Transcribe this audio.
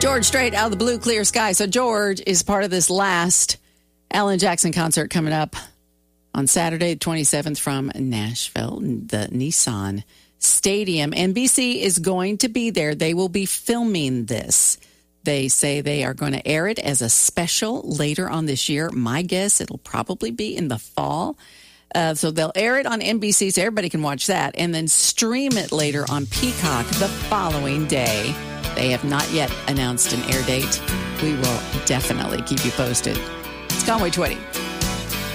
George Strait, Out of the Blue, Clear Sky. So George is part of this last Alan Jackson concert coming up on Saturday, 27th from Nashville, the Nissan Stadium. NBC is going to be there. They will be filming this. They say they are going to air it as a special later on this year. My guess, it'll probably be in the fall. So they'll air it on NBC so everybody can watch that and then stream it later on Peacock the following day. They have not yet announced an air date. We will definitely keep you posted. It's Conway 20.